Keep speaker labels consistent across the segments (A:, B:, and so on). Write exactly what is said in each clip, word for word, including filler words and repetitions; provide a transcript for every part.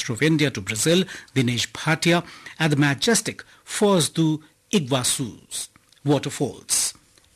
A: Ambassador of India to Brazil, Dinesh Bhatia, at the majestic Foz do Iguaçu's waterfalls.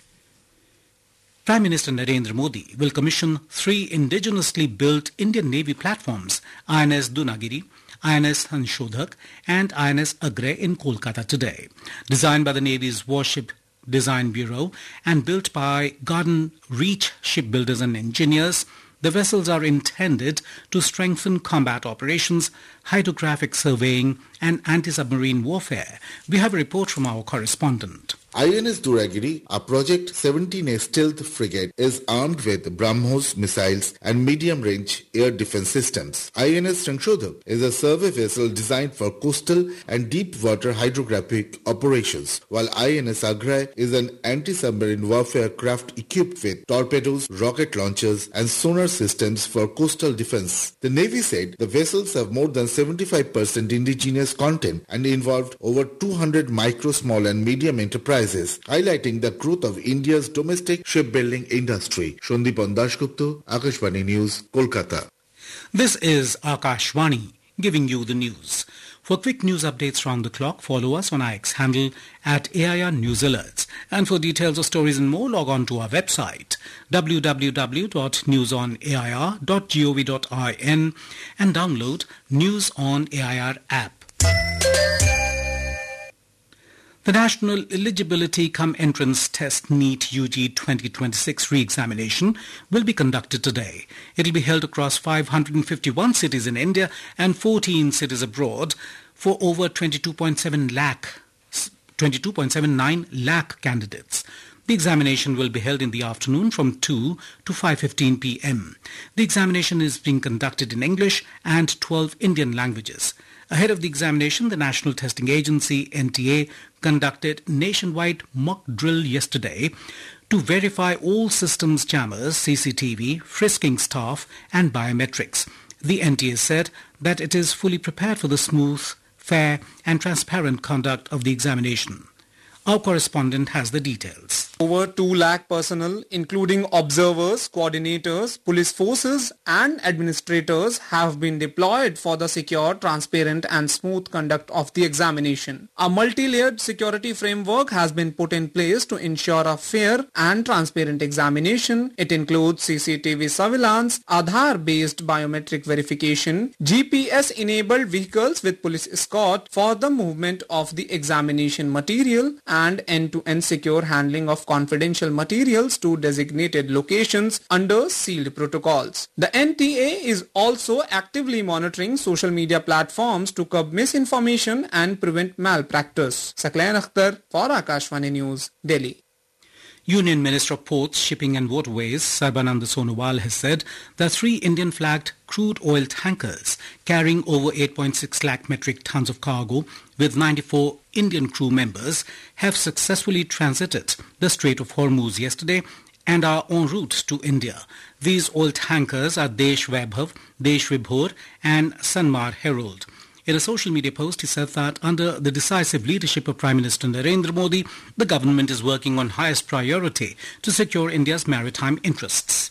A: Prime Minister Narendra Modi will commission three indigenously built Indian Navy platforms, I N S Dunagiri, I N S Anshodhak and I N S Agre in Kolkata today. Designed by the Navy's Warship Design Bureau and built by Garden Reach shipbuilders and engineers, the vessels are intended to strengthen combat operations, hydrographic surveying and anti-submarine warfare. We have a report from our correspondent.
B: I N S Duragiri, a Project seventeen A stealth frigate, is armed with BrahMos missiles and medium-range air defense systems. I N S Anshodhak is a survey vessel designed for coastal and deep-water hydrographic operations, while I N S Agre is an anti-submarine warfare craft equipped with torpedoes, rocket launchers and sonar systems for coastal defense. The Navy said the vessels have more than seventy-five percent indigenous content and involved over two hundred micro, small and medium enterprises, highlighting the growth of India's domestic shipbuilding industry. Shondipan Dashgupta, Akashvani News, Kolkata.
A: This is Akashvani giving you the news. For quick news updates round the clock, follow us on our X handle at A I R News Alerts. And for details of stories and more, log on to our website w w w dot news on a i r dot gov dot in and download News on A I R app. The National Eligibility Cum Entrance Test NEET U G twenty twenty-six re-examination will be conducted today. It will be held across five hundred fifty-one cities in India and fourteen cities abroad for over twenty-two point seven lakh, twenty-two point seven nine lakh candidates. The examination will be held in the afternoon from two to five fifteen p m. The examination is being conducted in English and twelve Indian languages. Ahead of the examination, the National Testing Agency, N T A, conducted nationwide mock drill yesterday to verify all systems jammers, C C T V, frisking staff and biometrics. The N T A said that it is fully prepared for the smooth, fair and transparent conduct of the examination. Our correspondent has the details.
C: Over two lakh personnel, including observers, coordinators, police forces and administrators have been deployed for the secure, transparent and smooth conduct of the examination. A multi-layered security framework has been put in place to ensure a fair and transparent examination. It includes C C T V surveillance, Aadhaar-based biometric verification, G P S-enabled vehicles with police escort for the movement of the examination material, and end-to-end secure handling of confidential materials to designated locations under sealed protocols. The N T A is also actively monitoring social media platforms to curb misinformation and prevent malpractice. Saklayan Akhtar for Akashvani News, Delhi.
A: Union Minister of Ports, Shipping and Waterways, Sarbanand Sonowal, has said that three Indian-flagged crude oil tankers carrying over eight point six lakh metric tons of cargo with ninety-four Indian crew members have successfully transited the Strait of Hormuz yesterday and are en route to India. These oil tankers are Desh Vaibhav, Desh Vibhor and Sanmar Herald. In a social media post, he said that under the decisive leadership of Prime Minister Narendra Modi, the government is working on highest priority to secure India's maritime interests.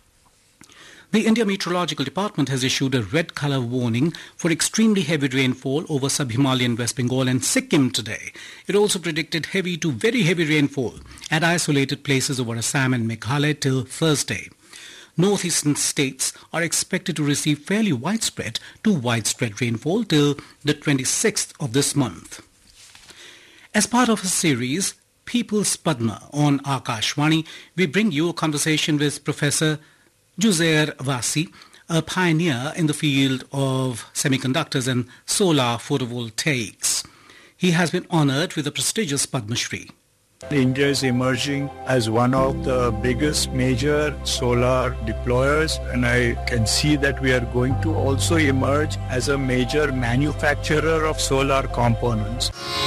A: The India Meteorological Department has issued a red colour warning for extremely heavy rainfall over sub-Himalayan West Bengal and Sikkim today. It also predicted heavy to very heavy rainfall at isolated places over Assam and Meghalaya till Thursday. Northeastern states are expected to receive fairly widespread to widespread rainfall till the twenty-sixth of this month. As part of a series, People's Padma on Akashvani, we bring you a conversation with Professor Juzair Vasi, a pioneer in the field of semiconductors and solar photovoltaics. He has been honoured with the prestigious Padma Shri.
D: India is emerging as one of the biggest major solar deployers, and I can see that we are going to also emerge as a major manufacturer of solar components.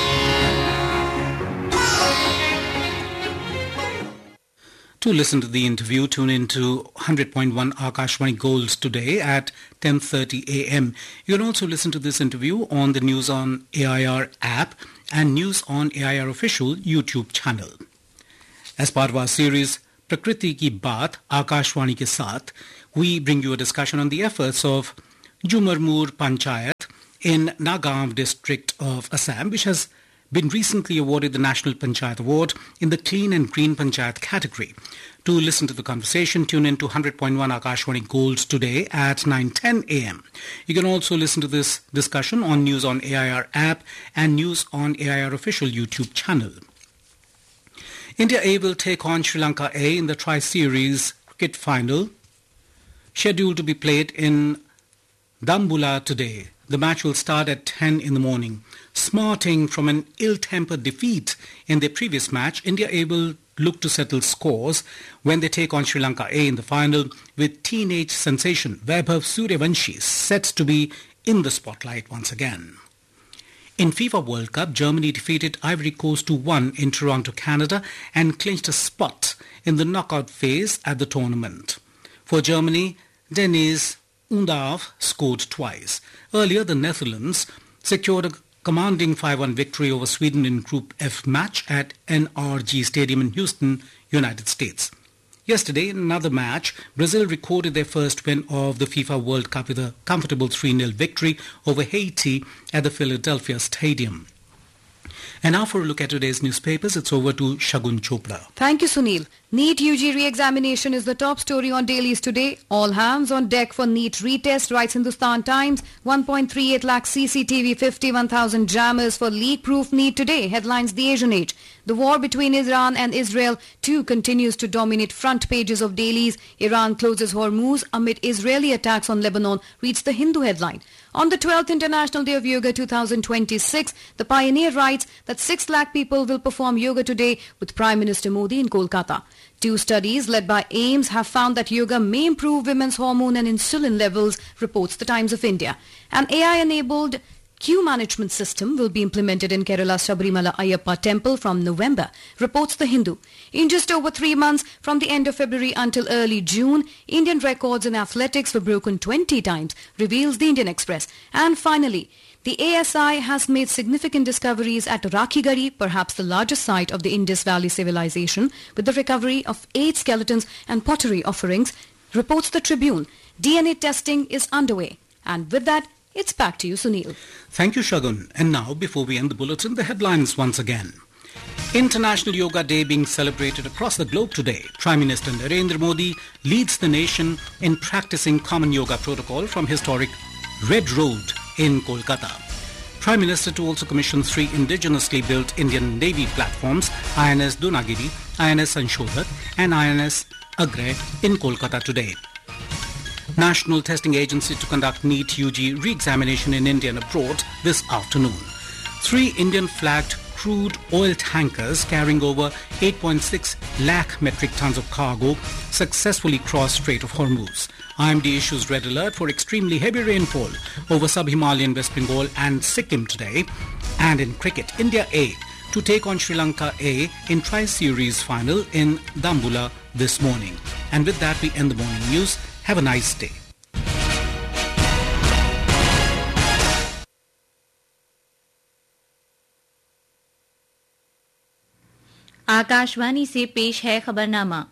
A: To listen to the interview, tune in to one hundred point one Akashvani Gold today at ten thirty a m. You can also listen to this interview on the News on A I R app and News on A I R official YouTube channel. As part of our series, Prakriti Ki Baat, Akashvani Ke Saath, we bring you a discussion on the efforts of Jumarmur Panchayat in Nagaon district of Assam, which has been recently awarded the National Panchayat Award in the Clean and Green Panchayat category. To listen to the conversation, tune in to one hundred point one Akashvani Gold today at nine ten a m. You can also listen to this discussion on News on A I R app and News on A I R official YouTube channel. India A will take on Sri Lanka A in the Tri-Series cricket final, scheduled to be played in Dambula today. The match will start at ten in the morning. Smarting from an ill-tempered defeat in their previous match, India A will look to settle scores when they take on Sri Lanka A in the final, with teenage sensation Vaibhav Suryavanshi set to be in the spotlight once again. In FIFA World Cup, Germany defeated Ivory Coast two one in Toronto, Canada, and clinched a spot in the knockout phase at the tournament. For Germany, Deniz Undav scored twice. Earlier, the Netherlands secured a commanding five one victory over Sweden in Group F match at N R G Stadium in Houston, United States. Yesterday, in another match, Brazil recorded their first win of the FIFA World Cup with a comfortable three nil victory over Haiti at the Philadelphia Stadium. And now for a look at today's newspapers, it's over to Shagun Chopra.
E: Thank you, Sunil. NEET U G re-examination is the top story on dailies today. All hands on deck for NEET retest, writes Hindustan Times. one point three eight lakh C C T V, fifty-one thousand jammers for leak-proof NEET today, headlines The Asian Age. The war between Iran and Israel too continues to dominate front pages of dailies. Iran closes Hormuz amid Israeli attacks on Lebanon, reads the Hindu headline. On the twelfth International Day of Yoga two thousand twenty-six, the Pioneer writes that six lakh people will perform yoga today with Prime Minister Modi in Kolkata. Two studies led by AIIMS have found that yoga may improve women's hormone and insulin levels, reports the Times of India. An A I-enabled queue management system will be implemented in Kerala's Sabrimala Ayyappa temple from November, reports The Hindu. In just over three months, from the end of February until early June, Indian records in athletics were broken twenty times, reveals the Indian Express. And finally, the A S I has made significant discoveries at Rakhigari, perhaps the largest site of the Indus Valley civilization, with the recovery of eight skeletons and pottery offerings, reports the Tribune. D N A testing is underway. And with that, it's back to you, Sunil.
A: Thank you, Shagun. And now, before we end the bulletin, the headlines once again. International Yoga Day being celebrated across the globe today. Prime Minister Narendra Modi leads the nation in practicing common yoga protocol from historic Red Road in Kolkata. Prime Minister to also commission three indigenously built Indian Navy platforms, I N S Dunagiri, I N S Sanshodhak and I N S Agre in Kolkata today. National Testing Agency to conduct NEET U G re-examination in India and abroad this afternoon. Three Indian-flagged crude oil tankers carrying over eight point six lakh metric tons of cargo successfully crossed Strait of Hormuz. I M D issues red alert for extremely heavy rainfall over sub-Himalayan West Bengal and Sikkim today. And in cricket, India A to take on Sri Lanka A in Tri-Series final in Dambula this morning. And with that, we end the morning news. Have a nice day.
F: Akashvani से पेश है खबरनामा।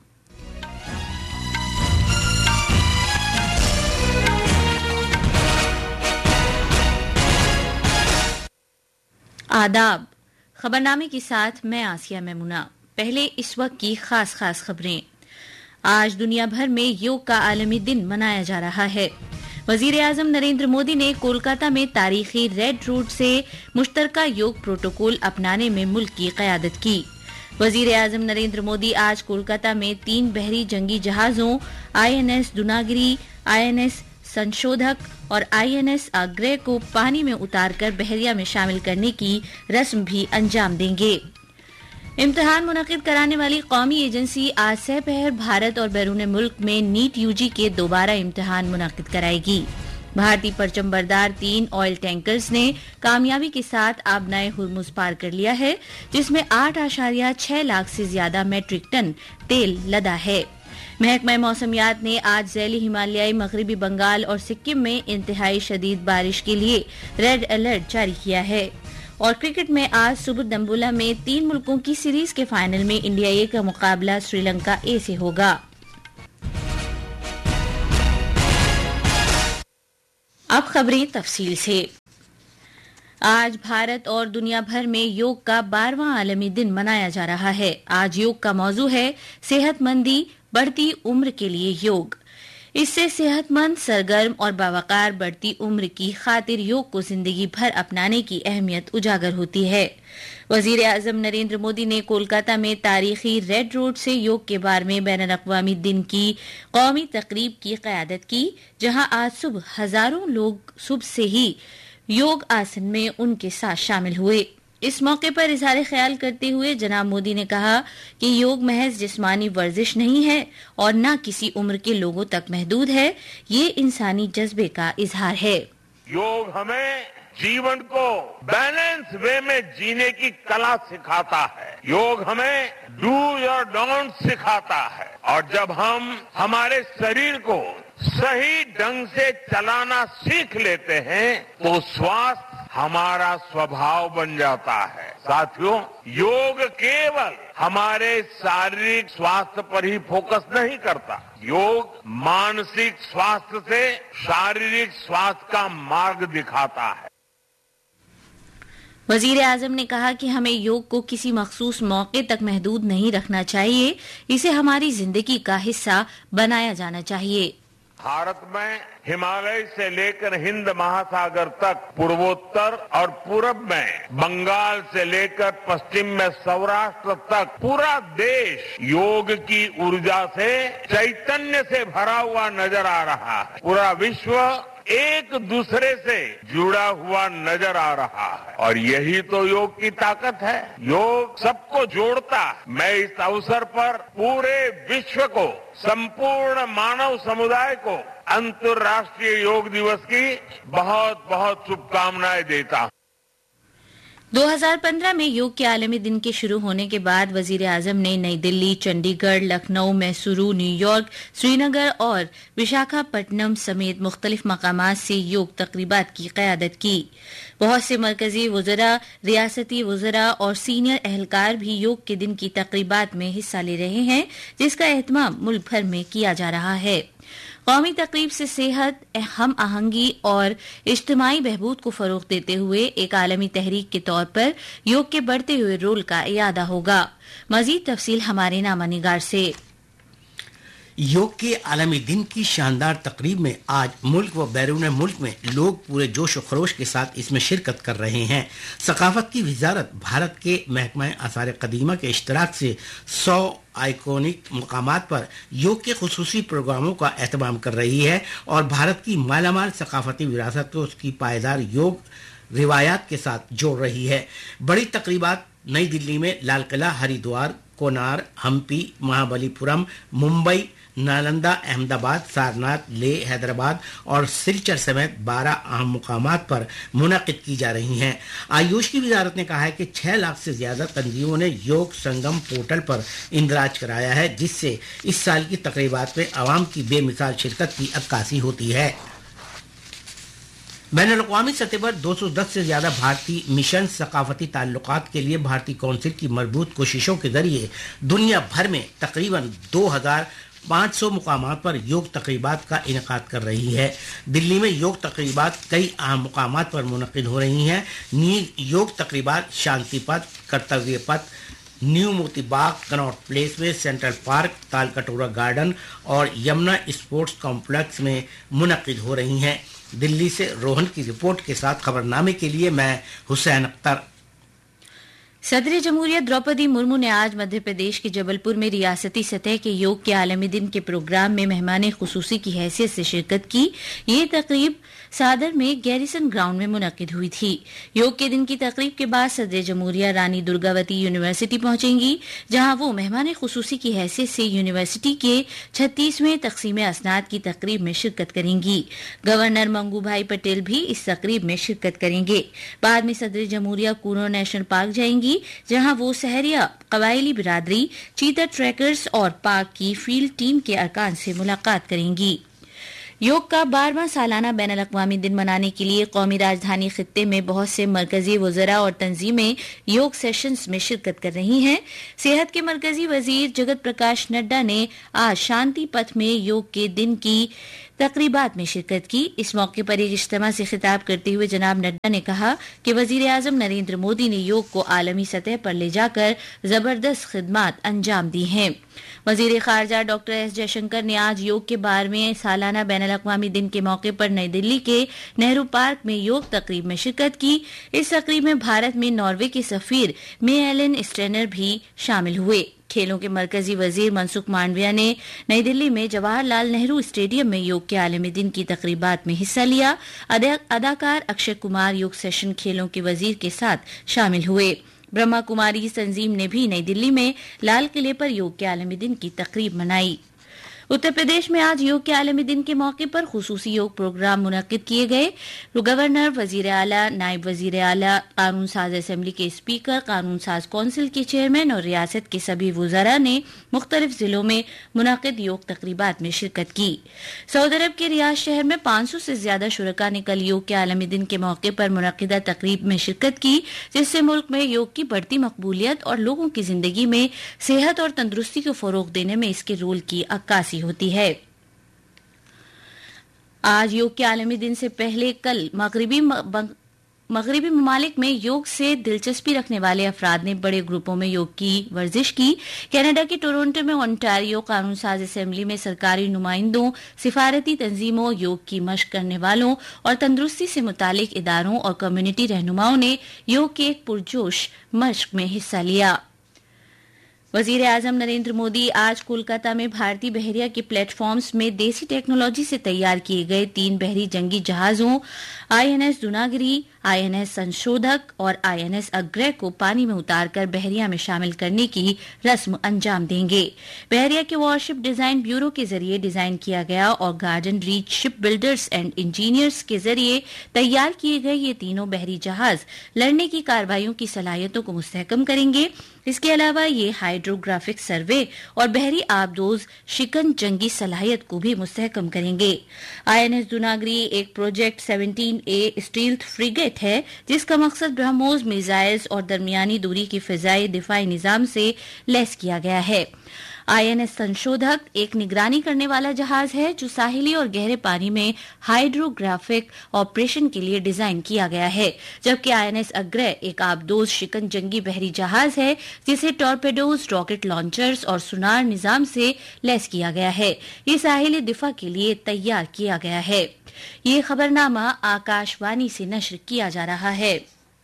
F: आदाब, खबरनामे के साथ मैं आसिया मेमुना। पहले इस वक्त की खास खास खबरें। आज दुनिया भर में योग का आलमी दिन मनाया जा रहा है। वजीर आजम नरेंद्र मोदी ने कोलकाता में तारीखी रेड रोड से मुश्तरका योग प्रोटोकॉल अपनाने में मुल्क की क़यादत की। वजीर आजम नरेंद्र मोदी आज कोलकाता में तीन बहरी जंगी जहाजों I N S Dunagiri, I N S संशोधक और आई एन एस आग्रे को पानी में उतारकर बहरिया में शामिल करने की रस्म भी अंजाम देंगे। इम्तिहान मुनक़िद कराने वाली कौमी एजेंसी आज सहपहर भारत और बैरून मुल्क में नीट यूजी के दोबारा इम्तिहान मुनक़िद कराएगी। भारतीय परचम बरदार तीन ऑयल टैंकर्स ने कामयाबी के साथ आबनाए हुरमुज पार कर लिया है, जिसमें आठ आशारिया छह लाख से ज्यादा मैट्रिक टन तेल लदा है। महकमा मौसमियात ने आज ज़ैली हिमालयाई मगरिबी बंगाल और सिक्किम में इंतहाई शदीद बारिश के लिए रेड अलर्ट जारी किया है। और क्रिकेट में आज सुबह दम्बुला में तीन मुल्कों की सीरीज के फाइनल में इंडिया ए का मुकाबला श्रीलंका ए से होगा। अब खबरें तफसील से। आज भारत और दुनिया भर में योग का बारहवां आलमी दिन मनाया जा रहा है। आज योग का मौजू है सेहतमंदी, बढ़ती उम्र के लिए योग। इससे सेहतमंद, सरगर्म और बावकार बढ़ती उम्र की खातिर योग को जिंदगी भर अपनाने की अहमियत उजागर होती है। वजीर आजम नरेंद्र मोदी ने कोलकाता में तारीखी रेड रोड से योग के बारे में बैनुल-अक़वामी दिन की कौमी तकरीब की क़यादत की, जहां आज सुबह हजारों लोग सुबह से ही योग आसन में उनके साथ शामिल हुए। इस मौके पर इज़हार ख्याल करते हुए जनाब मोदी ने कहा कि योग महज जिस्मानी वर्जिश नहीं है और न किसी उम्र के लोगों तक महदूद है, ये इंसानी जज्बे का इजहार है।
G: योग हमें जीवन को बैलेंस वे में जीने की कला सिखाता है। योग हमें डूज और डोंट सिखाता है, और जब हम हमारे शरीर को सही ढंग से चलाना सीख लेते हैं तो स्वास्थ्य हमारा स्वभाव बन जाता है। साथियों, योग केवल हमारे शारीरिक स्वास्थ्य पर ही फोकस नहीं करता, योग मानसिक स्वास्थ्य से शारीरिक स्वास्थ्य का मार्ग दिखाता है।
F: वजीर आजम ने कहा कि हमें योग को किसी मखसूस मौके तक महदूद नहीं रखना चाहिए, इसे हमारी जिंदगी का हिस्सा बनाया जाना चाहिए।
G: भारत में हिमालय से लेकर हिंद महासागर तक, पूर्वोत्तर और पूरब में बंगाल से लेकर पश्चिम में सौराष्ट्र तक पूरा देश योग की ऊर्जा से, चैतन्य से भरा हुआ नजर आ रहा है। पूरा विश्व एक दूसरे से जुड़ा हुआ नजर आ रहा है, और यही तो योग की ताकत है। योग सबको जोड़ता है। मैं इस अवसर पर पूरे विश्व को, संपूर्ण मानव समुदाय को अंतर्राष्ट्रीय योग दिवस की बहुत बहुत शुभकामनाएं देता हूं।
F: दो हज़ार पंद्रह में योग के आलमी दिन के शुरू होने के बाद वजीर आजम ने नई दिल्ली, चंडीगढ़, लखनऊ, मैसूरू, न्यूयॉर्क, श्रीनगर और विशाखापट्टनम समेत मुख्तलिफ मकामात से योग तकरीबात की क़यादत की। बहुत से मरकजी वज़रा, रियासती वज़रा और सीनियर एहलकार भी योग के दिन की तकरीबात में हिस्सा ले रहे हैं, जिसका एहतमाम मुल्क भर में किया जा रहा है। कौमी तकरीब से सेहत, हम आहंगी और इज्तिमाई बहबूद को फरोग देते हुए एक आलमी तहरीक के तौर पर योग के बढ़ते हुए रोल का इयादा होगा। मजीद तफसील हमारे नामानिगार से।
H: योग के आलमी दिन की शानदार तकरीब में आज मुल्क व बैरून मुल्क में लोग पूरे जोश व खरोश के साथ इसमें शिरकत कर रहे हैं। सकाफत की वजारत भारत के महकमा आसार कदीमा के इश्तराक से सौ आइकॉनिक मकामात पर योग के खुसूसी प्रोग्रामों का एहतमाम कर रही है और भारत की मालामाल सकाफती विरासत को उसकी पायदार योग रिवायात के साथ जोड़ रही है। बड़ी तकरीबात नई दिल्ली में लाल किला, हरिद्वार, कोनार, हम्पी, महाबलीपुरम, मुंबई, नालंदा, अहमदाबाद, सारनाथ, लेह, हैदराबाद और सिलचर समेत बारह अहम मुकामात पर मुनक़िद की जा रही हैं। आयुष की वजारत ने कहा है कि छह लाख से ज्यादा तंजीमों ने योग संगम पोर्टल पर इंदराज कराया है, जिससे इस साल की तकरीबात में आवाम की बेमिसाल शिरकत की अक्कासी होती है। बैनुल-अक़वामी सतह पर दो सौ दस से ज्यादा भारतीय मिशन सकाफती ताल्लुकात के लिए भारतीय कौंसिल की मजबूत कोशिशों के जरिए दुनिया भर में तकरीबन दो हजार पाँच सौ मुकामात पर योग तकरीबात का इनेकाद कर रही है। दिल्ली में योग तकरीबात कई अहम मुकामात पर मुनक़िद हो रही हैं। नीज योग तकरीबात शांति पथ, कर्तव्य पथ, new Moti Bagh, Connaught place में, सेंट्रल पार्क, तालकटोरा गार्डन और यमुना स्पोर्ट्स कॉम्प्लेक्स में मुनक़िद हो रही हैं। दिल्ली से रोहन की रिपोर्ट के साथ खबरनामे के लिए मैं हुसैन अख्तर।
F: सदर जमहूरिया द्रौपदी मुर्मू ने आज मध्य प्रदेश के जबलपुर में रियासती सतह के योग के आलमी दिन के प्रोग्राम में मेहमान खुसूसी की हैसियत से शिरकत की। ये तकरीब सादर में गैरिसन ग्राउंड में मुनक़िद हुई थी। योग के दिन की तकरीब के बाद सदर जमहूरिया रानी दुर्गावती यूनिवर्सिटी पहुंचेंगी, जहां वो मेहमान खुसूसी की हैसियत से यूनिवर्सिटी के छत्तीसवें तकसीम असनाद की तकरीब में शिरकत करेंगी। गवर्नर मंगू भाई पटेल भी इस तकरीब में शिरकत करेंगे। बाद में सदर जमहूरिया कूनो नेशनल पार्क जाएंगी, जहां वो सहरिया कबायली बिरादरी, चीता ट्रैकर्स और पार्क की फील्ड टीम के अरकान से मुलाकात करेंगी। योग का बारहवां सालाना बैनुल-अक़वामी दिन मनाने के लिए कौमी राजधानी खित्ते में बहुत से मरकजी वज़रा और तंजीमें योग सेशंस में शिरकत कर रही हैं। सेहत के मरकजी वजीर जगत प्रकाश नड्डा ने आज शांति पथ में योग के दिन की तकरीबात में शिरकत की। इस मौके पर एक इज्तिमा से खिताब करते हुए जनाब नड्डा ने कहा कि वजीर आजम नरेंद्र मोदी ने योग को आलमी सतह पर ले जाकर जबरदस्त खिदमात अंजाम दी हैं। वजीर खारजा डॉक्टर एस जयशंकर ने आज योग के बारहवें सालाना बैनुल अक़वामी दिन के मौके पर नई दिल्ली के नेहरू पार्क में योग तकरीब में शिरकत की। इस तकरीब में भारत में नॉर्वे के सफीर मे एलन स्टेनर भी शामिल हुए। खेलों के मरकजी वजीर मनसुख मांडविया ने नई दिल्ली में जवाहरलाल नेहरू स्टेडियम में योग के आलमी दिन की तकरीबात में हिस्सा लिया। अदा, अदाकार अक्षय कुमार योग सेशन खेलों के वजीर के साथ शामिल हुए। ब्रह्मा कुमारी तंजीम ने भी नई दिल्ली में लाल किले पर योग के आलमी दिन की तकरीब मनाई। उत्तर प्रदेश में आज योग के आलमी दिन के मौके पर खुसूसी योग प्रोग्राम मुनक्किद किए गए। गवर्नर, वजीर आला, नायब वजीर आला, कानून साज असेंबली के स्पीकर, कानून साज कौंसिल के चेयरमैन और रियासत के सभी वुज़रा ने मुख्तलिफ जिलों में मुनक्किद योग तकरीबात में शिरकत की। सऊदी अरब के रियाद शहर में पांच सौ से ज्यादा शुरका ने कल योग के आलमी दिन के मौके पर मुनक्किदा तकरीब में शिरकत की, जिससे मुल्क में योग की बढ़ती मकबूलियत और लोगों की जिंदगी में सेहत और तंदुरुस्ती को फरोग देने में इसके रोल की अक्कासी होती है। आज योग के आलमी दिन से पहले कल मगरिबी मगरिबी ममालिक में योग से दिलचस्पी रखने वाले अफराद ने बड़े ग्रुपों में योग की वर्जिश की। कनाडा के टोरंटो में ओंटारियो कानून साज असेंबली में सरकारी नुमाइंदों, सिफारती तंजीमों, योग की मशक करने वालों और तंदुरुस्ती से मुतालिक इदारों और कम्युनिटी रहनुमाओं ने योग के एक पुरजोश मशक में हिस्सा लिया। वजीर आजम नरेंद्र मोदी आज कोलकाता में भारतीय बहरिया के प्लेटफॉर्म्स में देसी टेक्नोलॉजी से तैयार किए गए तीन बहरी जंगी जहाजों आईएनएस दुनागिरी, आईएनएस संशोधक और आईएनएस अग्रय को पानी में उतारकर बहरिया में शामिल करने की रस्म अंजाम देंगे। बहरिया के वॉरशिप डिजाइन ब्यूरो के जरिए डिजाइन किया गया और garden reach ship builders and engineers के जरिए तैयार किए गए ये तीनों बहरी जहाज लड़ने की कार्रवाइयों की सलाहियतों को मुस्तहकम करेंगे। इसके अलावा ये हाइड्रोग्राफिक सर्वे और बहरी आबदोज शिकन जंगी सलाहियत को भी मुस्तहकम करेंगे। आईएनएस दुनागिरी एक प्रोजेक्ट सत्रह ए स्टील्थ फ्रिगेट है, जिसका मकसद ब्रह्मोस मिसाइल्स और दरमियानी दूरी की फिजाई दिफाई निजाम से लैस किया गया है। आईएनएस संशोधक एक निगरानी करने वाला जहाज है जो साहिली और गहरे पानी में हाइड्रोग्राफिक ऑपरेशन के लिए डिजाइन किया गया है, जबकि आईएनएस अग्रय एक आबदोज शिकन जंगी बहरी जहाज है जिसे टॉर्पेडोज, रॉकेट लॉन्चर्स और सुनार निजाम से लैस किया गया है। ये साहिली दिफा के लिए तैयार किया गया है। ये खबरनामा आकाशवाणी से नश्र किया जा रहा है।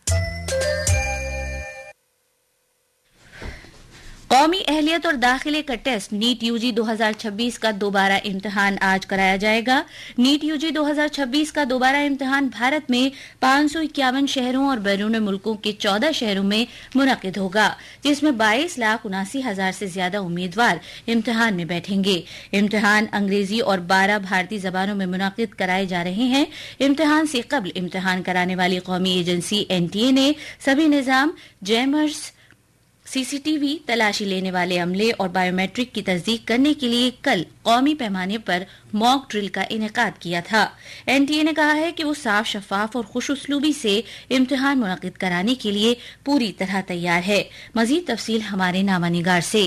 F: कौमी अहलियत और दाखिले का टेस्ट नीट यूजी दो हज़ार छब्बीस का दोबारा इम्तिहान आज कराया जाएगा। नीट यूजी दो हज़ार छब्बीस का दोबारा इम्तिहान भारत में पांच सौ इक्यावन शहरों और बैरून मुल्कों के चौदह शहरों में मुनक्किद होगा, जिसमें बाईस लाख उनासी हजार से ज्यादा उम्मीदवार इम्तिहान में बैठेंगे। इम्तिहान अंग्रेजी और बारह भारतीय जबानों में मुनक्किद कराए जा रहे हैं। इम्तिहान से कबल इम्तिहान कराने वाली कौमी एजेंसी एनटीए ने सभी निजाम, जैमर्स, सीसीटीवी, तलाशी लेने वाले अमले और बायोमेट्रिक की तस्दीक करने के लिए कल कौमी पैमाने पर मॉक ड्रिल का इनेकाद किया था। एनटीए ने कहा है कि वो साफ, शफाफ और खुश उसलूबी से इम्तिहान मुनक्किद कराने के लिए पूरी तरह तैयार है। मजीद तफसील हमारे नामानिगार से।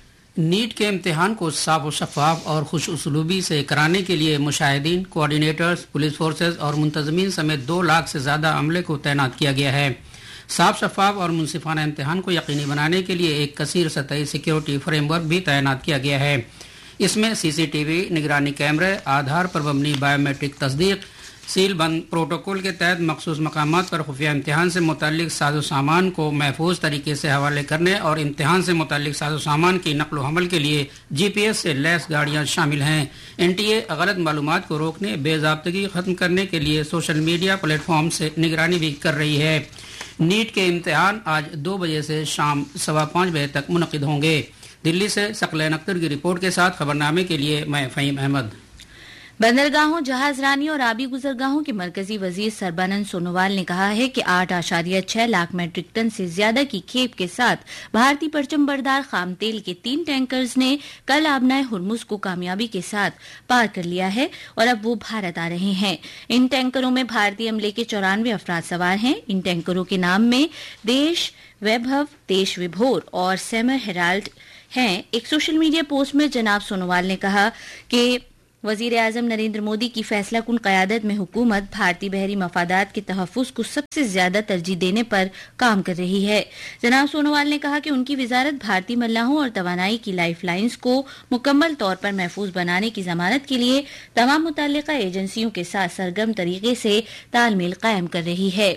I: नीट के इम्तिहान को साफ और शफाफ और खुश उसलूबी से कराने के लिए मुशाहिदीन, कोऑर्डिनेटर्स, पुलिस फोर्सेज और मुंतजमीन समेत दो लाख से ज्यादा अमले को तैनात किया गया है। साफ, शफाफ और मुनसिफाना इम्तिहान को यकीनी बनाने के लिए एक कसीर सतही सिक्योरिटी फ्रेमवर्क भी तैनात किया गया है। इसमें सीसीटीवी, निगरानी कैमरे, आधार पर मबनी बायोमेट्रिक तस्दीक, सील बंद प्रोटोकॉल के तहत मखसूस मकामात पर खुफिया इम्तिहान से मुतल्लिक साजो सामान को महफूज तरीके से हवाले करने और इम्तिहान से मुतल्लिक साजो सामान की नकलो हमल के लिए जीपीएस से लैस गाड़ियां शामिल हैं। एनटीए गलत मालूमात को रोकने, बेज़ाब्तगी खत्म करने के लिए सोशल मीडिया प्लेटफॉर्म से निगरानी भी कर रही है। नीट के इम्तिहान आज दो बजे से शाम सवा पाँच बजे तक मुनक्किद होंगे। दिल्ली से सकलैन अख्तर की रिपोर्ट के साथ खबरनामे के लिए मैं फ़हीम अहमद।
F: बंदरगाहों, जहाजरानी और आबी गुजरगाहों के मरकजी वजीर सरबानंद सोनोवाल ने कहा है कि आठ आशारिया छह लाख मैट्रिक टन से ज्यादा की खेप के साथ भारतीय परचम बरदार खाम तेल के तीन टैंकर्स ने कल आबनाए हुर्मुज को कामयाबी के साथ पार कर लिया है और अब वो भारत आ रहे हैं। इन टैंकरों में भारतीय अमले के चौरानवे अफराद सवार हैं। इन टैंकरों के नाम में देश वैभव, देश विभोर और सेमर हेराल्ड हैं। एक सोशल मीडिया पोस्ट में जनाब सोनोवाल ने कहा कि वजीर आजम नरेंद्र मोदी की फैसला कुन क़यादत में हुकूमत भारतीय बहरी मफादात के तहफ़्फ़ुज़ को सबसे ज्यादा तरजीह देने पर काम कर रही है। जनाब सोनोवाल ने कहा कि उनकी वजारत भारतीय मल्लाहों और तवानाई की लाइफ लाइन्स को मुकम्मल तौर पर महफूज बनाने की जमानत के लिए तमाम मुतल्लिका एजेंसियों के साथ सरगर्म तरीके से तालमेल कायम कर रही है।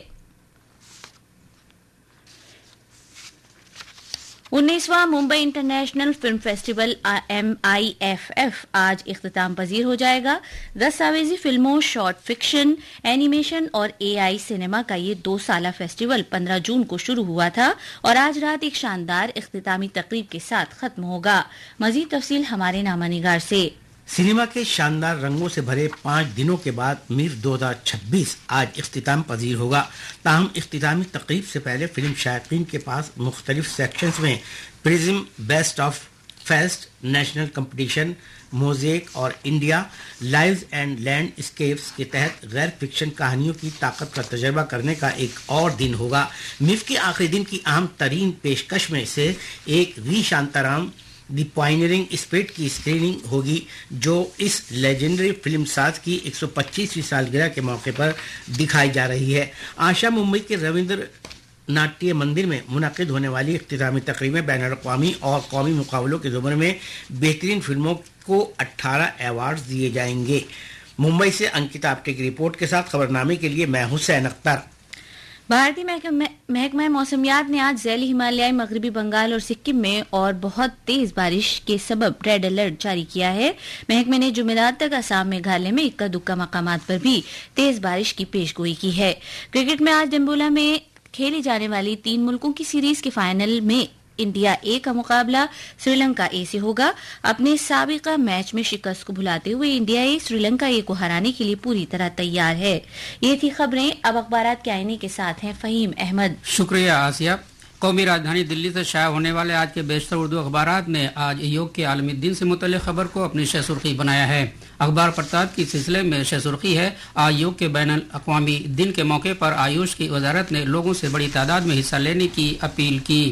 F: उन्नीसवां Mumbai international film festival M I F F आज इख्तिताम पजीर हो जाएगा। दस्तावेजी फिल्मों, शॉर्ट फिक्शन, एनिमेशन और ए आई सिनेमा का ये दो साला फेस्टिवल पंद्रह जून को शुरू हुआ था और आज रात एक शानदार इख्तितामी तकरीब के साथ खत्म होगा। मजीद तफसील हमारे नामानिगार से।
H: सिनेमा के शानदार रंगों से भरे पाँच दिनों के बाद मीर दो हज़ार छब्बीस आज इख्तिताम पजीर होगा। ताहम इख्तितामी तकरीब से पहले फिल्म शायकीन के पास मुख्तलिफ सेक्शंस में prism, best of fest, national competition, mosaic और इंडिया लाइव्स एंड लैंडस्केप्स के तहत गैर फिक्शन कहानियों की ताकत का तजर्बा करने का एक और दिन होगा। मिफ के आखिरी दिन की अहम तरीन पेशकश में से एक we Shantaram the pioneering spirit की स्क्रीनिंग होगी, जो इस लेजेंडरी फिल्म साज की एक सौ पच्चीसवीं सालगिरह के मौके पर दिखाई जा रही है। आशा मुंबई के रविंद्र नाट्य मंदिर में मुनक़िद होने वाली इख्तितामी तकरीब में बैनुल अक़वामी और कौमी मुकाबलों के ज़ुमरे में बेहतरीन फिल्मों को अट्ठारह अवार्ड दिए जाएंगे। मुंबई से अंकिता आप्टे की रिपोर्ट के साथ खबरनामे के लिए मैं हुसैन अख्तर।
F: भारतीय महकमा मौसमियात ने आज ज़ैली हिमालयाई मगरबी बंगाल और सिक्किम में और बहुत तेज बारिश के सबब रेड अलर्ट जारी किया है। महकमे ने जुमेरात तक असम, मेघालय में इक्का दुक्का मकामात पर भी तेज बारिश की पेशगोई की है। क्रिकेट में आज डिम्बोला में खेली जाने वाली तीन मुल्कों की सीरीज के फाइनल में इंडिया ए का मुकाबला श्रीलंका ए से होगा। अपने साबिका मैच में शिकस्त को भुलाते हुए इंडिया ए श्रीलंका ए को हराने के लिए पूरी तरह तैयार है। ये थी खबरें। अब अखबारात के आईने के साथ हैं फहीम अहमद।
I: शुक्रिया आसिया। कौमी राजधानी दिल्ली से शाया होने वाले आज के बेशतर उर्दू अखबारात ने आज योग के आलमी दिन से मुतल्लिक़ खबर को अपनी शह सुर्खी बनाया है। अखबार प्रताप की सिलसिले में शह सुर्खी है, आज योग के बैनुल अक़वामी दिन के मौके पर आयुष की वजारत ने लोगों से बड़ी तादाद में हिस्सा लेने की अपील की।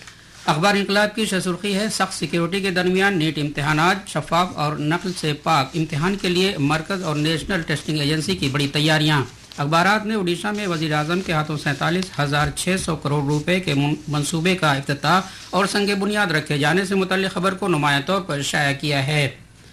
I: अखबार इंकलाब की सुर्खी है, सख्त सिक्योरिटी के दरमियान नीट इम्तिहानात शफाफ और नकल से पाक इम्तिहान के लिए मरकज और नेशनल टेस्टिंग एजेंसी की बड़ी तैयारियां। अखबारात ने उड़ीसा में वजीर आजम के हाथों सैंतालीस हजार छह सौ करोड़ रुपए के मंसूबे का इफ्तिताह और संग बुनियाद रखे जाने से मुतल्लिक़ खबर को नुमाया तौर पर शाया किया है।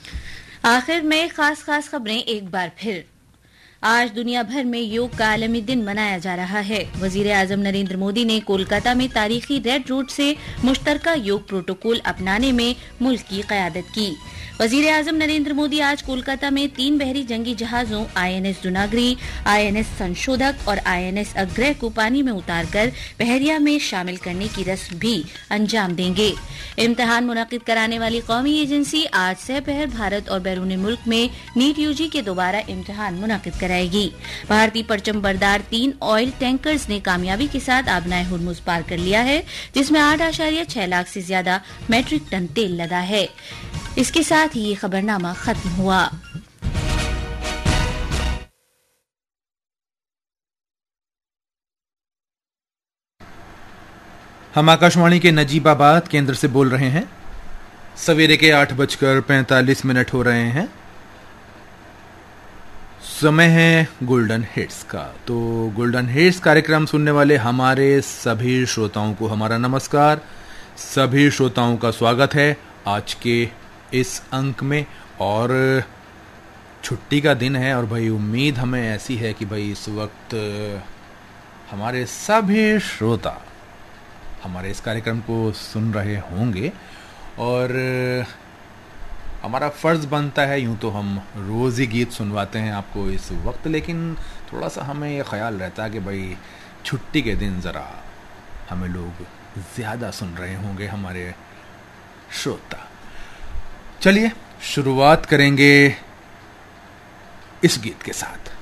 F: आखिर में खास खास खबरें एक बार फिर। आज दुनिया भर में योग का आलमी दिन मनाया जा रहा है। वजीर आजम नरेंद्र मोदी ने कोलकाता में तारीखी रेड रूट से मुश्तरका योग प्रोटोकॉल अपनाने में मुल्क की क़यादत की। वजीर आजम नरेंद्र मोदी आज कोलकाता में तीन बहरी जंगी जहाजों I N S जुनागरी, I N S संशोधक और आई एन एस अग्रह को पानी में उतारकर बहरिया में शामिल करने की रस्म भी अंजाम देंगे। इम्तिहान मुनक़िद कराने वाली कौमी एजेंसी आज सहपहर भारत और बैरून मुल्क में नीट यूजी के दोबारा इम्तिहान मुनक़िद कराएगी। भारतीय परचम बरदार तीन ऑयल टैंकर्स ने कामयाबी के साथ आबनाए हुर्मुज पार कर लिया है, जिसमें आठ आशारिया छह लाख से ज्यादा मैट्रिक टन तेल लदा है। इसके साथ ही ये खबरनामा खत्म हुआ।
J: हम आकाशवाणी के नजीबाबाद केंद्र से बोल रहे हैं। सवेरे के आठ बजकर पैंतालीस मिनट हो रहे हैं। समय है गोल्डन हिट्स का। तो गोल्डन हिट्स कार्यक्रम सुनने वाले हमारे सभी श्रोताओं को हमारा नमस्कार। सभी श्रोताओं का स्वागत है आज के इस अंक में। और छुट्टी का दिन है और भाई उम्मीद हमें ऐसी है कि भाई इस वक्त हमारे सभी श्रोता हमारे इस कार्यक्रम को सुन रहे होंगे और हमारा फ़र्ज़ बनता है, यूं तो हम रोज़ ही गीत सुनवाते हैं आपको इस वक्त, लेकिन थोड़ा सा हमें ये ख्याल रहता है कि भाई छुट्टी के दिन ज़रा हमें लोग ज़्यादा सुन रहे होंगे हमारे श्रोता। चलिए शुरुआत करेंगे इस गीत के साथ।